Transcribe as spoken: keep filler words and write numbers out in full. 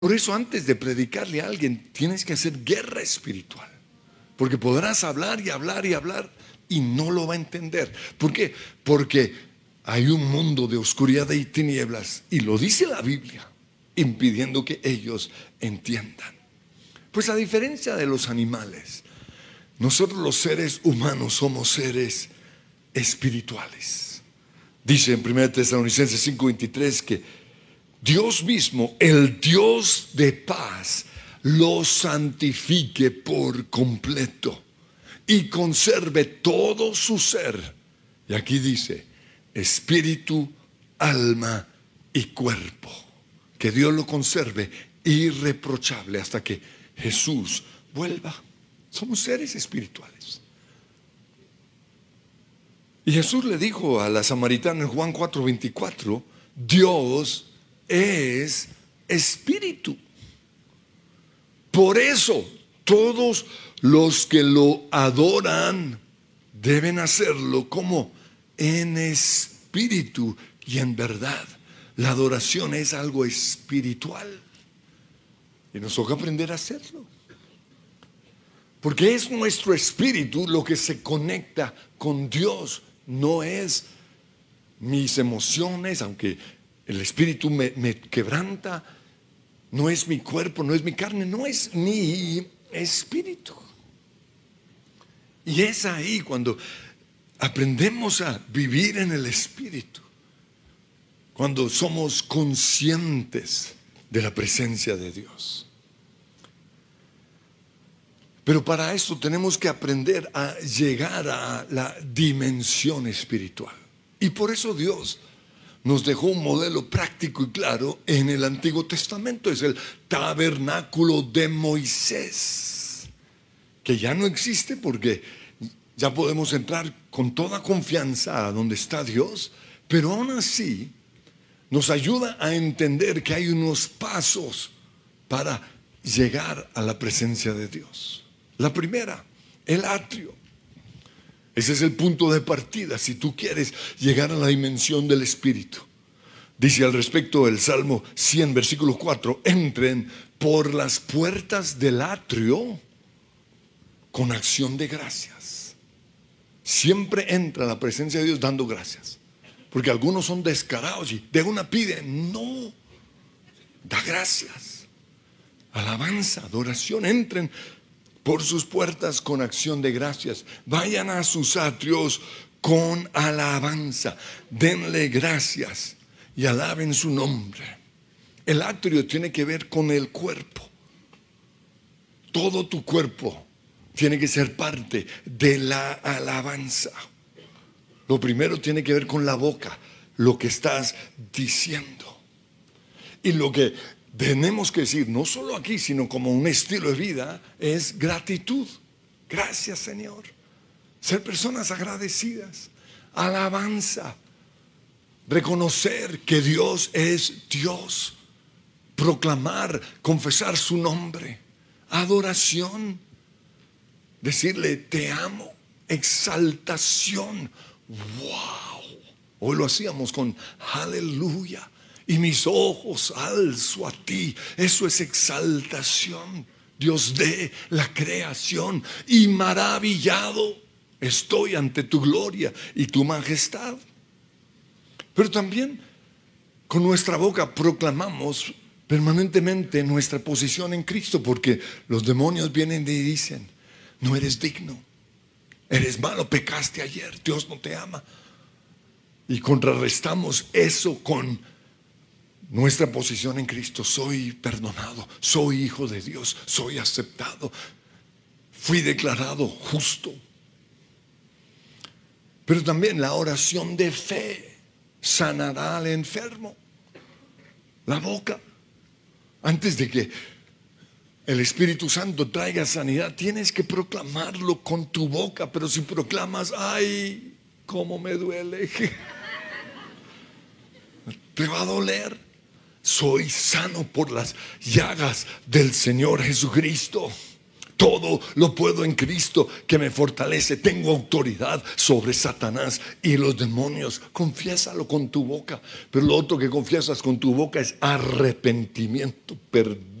Por eso antes de predicarle a alguien tienes que hacer guerra espiritual. Porque podrás hablar y hablar y hablar y no lo va a entender. ¿Por qué? Porque hay un mundo de oscuridad y tinieblas, y lo dice la Biblia, impidiendo que ellos entiendan. Pues a diferencia de los animales, nosotros los seres humanos somos seres espirituales. Dice en primera Tesalonicenses cinco veintitrés que Dios mismo, el Dios de paz, los santifique por completo y conserve todo su ser. Y aquí dice, espíritu, alma y cuerpo. Que Dios lo conserve irreprochable hasta que Jesús vuelva. Somos seres espirituales. Y Jesús le dijo a la samaritana en Juan cuatro veinticuatro, Dios es espíritu. Por eso todos los que lo adoran deben hacerlo como en espíritu y en verdad. La adoración es algo espiritual y nos toca aprender a hacerlo, porque es nuestro espíritu lo que se conecta con Dios. No es mis emociones, aunque el espíritu me, me quebranta. No es mi cuerpo, no es mi carne, no es mi espíritu. Y es ahí cuando aprendemos a vivir en el espíritu, cuando somos conscientes de la presencia de Dios. Pero para eso tenemos que aprender a llegar a la dimensión espiritual. Y por eso Dios nos dejó un modelo práctico y claro en el Antiguo Testamento. Es el tabernáculo de Moisés, que ya no existe porque ya podemos entrar con toda confianza a donde está Dios, pero aún así nos ayuda a entender que hay unos pasos para llegar a la presencia de Dios. La primera, el atrio. Ese es el punto de partida si tú quieres llegar a la dimensión del Espíritu. Dice al respecto el Salmo cien, versículo cuatro, entren por las puertas del atrio con acción de gracias. Siempre entra a la presencia de Dios dando gracias, porque algunos son descarados y de una piden, no, da gracias, alabanza, adoración. Entren por sus puertas con acción de gracias, vayan a sus atrios con alabanza, denle gracias y alaben su nombre. El atrio tiene que ver con el cuerpo. Todo tu cuerpo tiene que ser parte de la alabanza. Lo primero tiene que ver con la boca, lo que estás diciendo. Y lo que tenemos que decir, no solo aquí, sino como un estilo de vida, es gratitud. Gracias, Señor. Ser personas agradecidas. Alabanza. Reconocer que Dios es Dios. Proclamar, confesar su nombre. Adoración. Decirle, te amo. Exaltación. Wow. Hoy lo hacíamos con aleluya. Y mis ojos alzo a ti. Eso es exaltación. Dios de la creación. Y maravillado estoy ante tu gloria y tu majestad. Pero también con nuestra boca proclamamos permanentemente nuestra posición en Cristo, porque los demonios vienen y dicen, no eres digno, eres malo, pecaste ayer, Dios no te ama. Y contrarrestamos eso con nuestra posición en Cristo. Soy perdonado, soy hijo de Dios, soy aceptado, fui declarado justo. Pero también la oración de fe sanará al enfermo. La boca, antes de que el Espíritu Santo traiga sanidad, tienes que proclamarlo con tu boca. Pero si proclamas, ay, cómo me duele, te va a doler. Soy sano por las llagas del Señor Jesucristo. todo lo puedo en Cristo que me fortalece. Tengo autoridad sobre Satanás y los demonios. Confiésalo con tu boca. Pero lo otro que confiesas con tu boca es arrepentimiento, perdón.